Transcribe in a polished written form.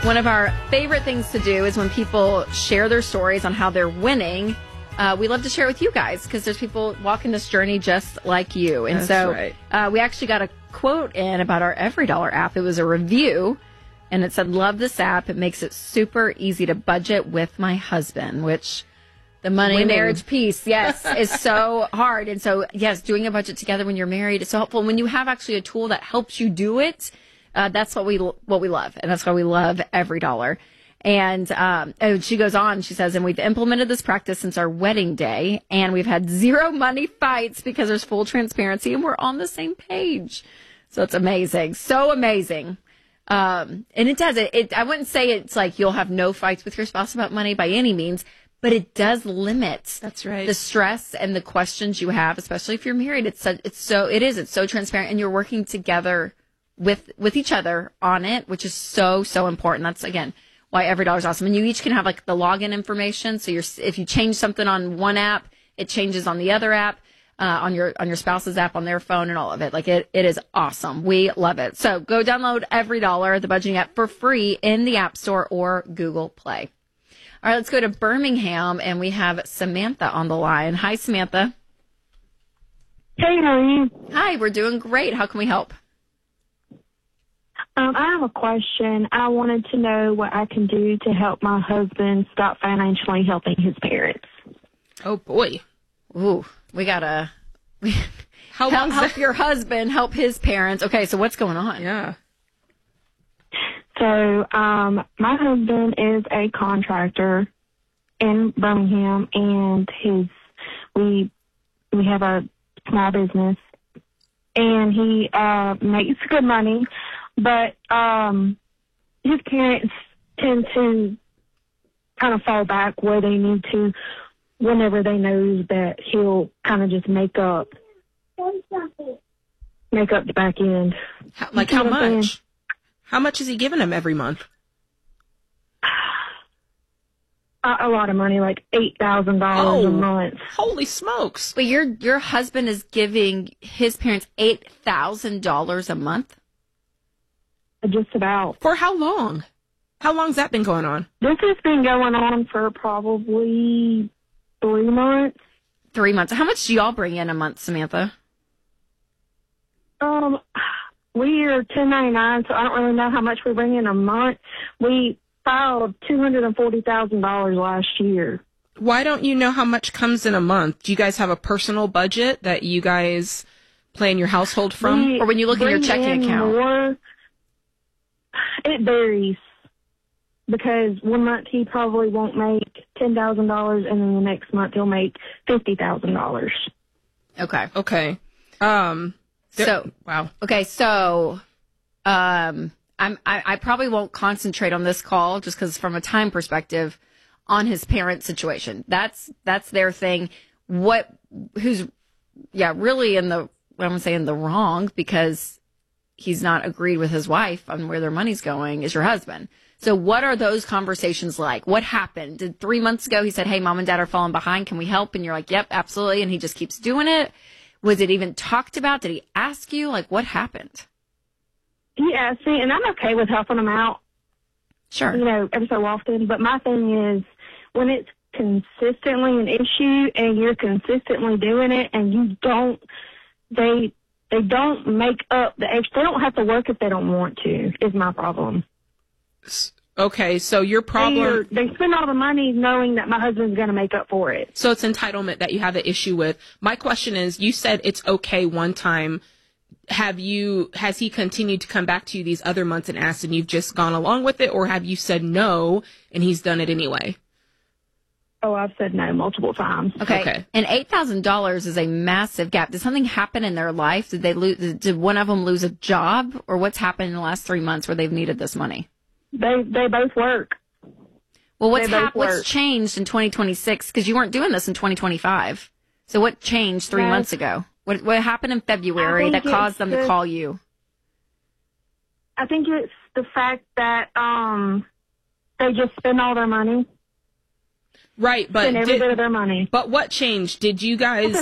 One of our favorite things to do is when people share their stories on how they're winning. We love to share it with you guys because there's people walking this journey just like you. And we actually got a quote in about our EveryDollar app. It was a review, and it said, "Love this app. It makes it super easy to budget with my husband," which the money and marriage piece, yes, is so hard. And so, yes, doing a budget together when you're married is so helpful. When you have actually a tool that helps you do it, that's what we love, and that's why we love EveryDollar. And she goes on, she says, "And we've implemented this practice since our wedding day, and we've had zero money fights because there's full transparency, and we're on the same page." So it's amazing. So amazing. And it does. I wouldn't say it's like you'll have no fights with your spouse about money by any means, but it does limit the stress and the questions you have, especially if you're married. It's so transparent, and you're working together with each other on it, which is so important. That's, again, why EveryDollar is awesome. And you each can have like the login information. So if you change something on one app, it changes on the other app, on your spouse's app, on their phone, and all of it. Like it is awesome. We love it. So go download EveryDollar, the budgeting app, for free in the App Store or Google Play. All right, let's go to Birmingham, and we have Samantha on the line. Hi, Samantha. Hey, how are you? Hi, we're doing great. How can we help? I have a question. I wanted to know what I can do to help my husband stop financially helping his parents. Oh, boy. Ooh, we gotta help your husband help his parents. Okay, so what's going on? Yeah. So, my husband is a contractor in Birmingham, and we have a small business, and he makes good money. But his parents tend to kind of fall back where they need to whenever they know that he'll kind of just make up the back end. How much? How much is he giving him every month? A lot of money, like $8,000 a month. Holy smokes! But your husband is giving his parents $8,000 a month? Just about. For how long? How long's that been going on? This has been going on for probably 3 months. 3 months. How much do y'all bring in a month, Samantha? We are 1099, so I don't really know how much we bring in a month. We filed $240,000 last year. Why don't you know how much comes in a month? Do you guys have a personal budget that you guys plan your household from? Or when you look at your checking account? It varies, because one month he probably won't make $10,000, and then the next month he'll make $50,000. Okay. Wow. Okay, so I probably won't concentrate on this call just because from a time perspective on his parent situation. That's their thing. Who's really in the wrong, because he's not agreed with his wife on where their money's going, is your husband. So what are those conversations like? What happened? Did 3 months ago he said, "Hey, mom and dad are falling behind. Can we help?" And you're like, "Yep, absolutely." And he just keeps doing it. Was it even talked about? Did he ask you? Like, what happened? He asked me, and I'm okay with helping him out. Sure. Every so often. But my thing is, when it's consistently an issue and you're consistently doing it, and you don't, they don't make up the extra. They don't have to work if they don't want to, is my problem. Okay, so your problem... They spend all the money knowing that my husband's going to make up for it. So it's entitlement that you have an issue with. My question is, you said it's okay one time. Has he continued to come back to you these other months and asked, and you've just gone along with it? Or have you said no and he's done it anyway? Oh, I've said no multiple times. Okay. And $8,000 is a massive gap. Did something happen in their life? Did one of them lose a job? Or what's happened in the last 3 months where they've needed this money? They both work. Well, what's changed in 2026? Because you weren't doing this in 2025. So what changed 3 months ago? What happened in February that caused them to call you? I think it's the fact that they just spend all their money. Right, but spend every bit of their money. But what changed? Did you guys